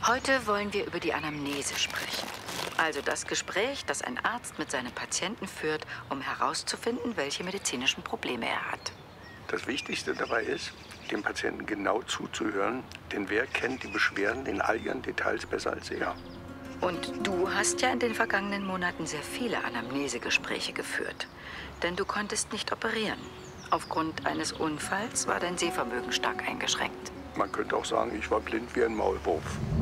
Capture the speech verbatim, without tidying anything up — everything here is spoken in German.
Heute wollen wir über die Anamnese sprechen. Also das Gespräch, das ein Arzt mit seinem Patienten führt, um herauszufinden, welche medizinischen Probleme er hat. Das Wichtigste dabei ist, dem Patienten genau zuzuhören, denn wer kennt die Beschwerden in all ihren Details besser als er? Und du hast ja in den vergangenen Monaten sehr viele Anamnesegespräche geführt. Denn du konntest nicht operieren. Aufgrund eines Unfalls war dein Sehvermögen stark eingeschränkt. Man könnte auch sagen, ich war blind wie ein Maulwurf.